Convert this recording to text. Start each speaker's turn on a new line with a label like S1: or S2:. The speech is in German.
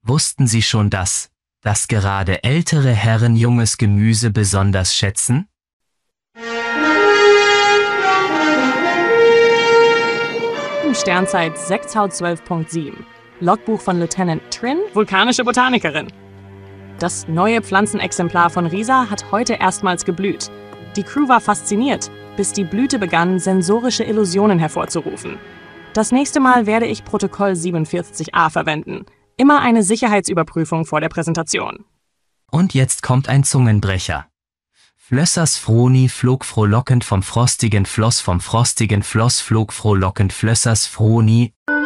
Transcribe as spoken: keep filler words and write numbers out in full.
S1: Wussten Sie schon das, dass gerade ältere Herren junges Gemüse besonders schätzen?
S2: Sternzeit sechs V zwölf Punkt sieben. Logbuch von Lieutenant Trin, vulkanische Botanikerin. Das neue Pflanzenexemplar von Risa hat heute erstmals geblüht. Die Crew war fasziniert, bis die Blüte begann, sensorische Illusionen hervorzurufen. Das nächste Mal werde ich Protokoll siebenundvierzig a verwenden. Immer eine Sicherheitsüberprüfung vor der Präsentation.
S1: Und jetzt kommt ein Zungenbrecher. Flössers Froni flog frohlockend vom frostigen Floss, vom frostigen Floss flog frohlockend Flössers Froni.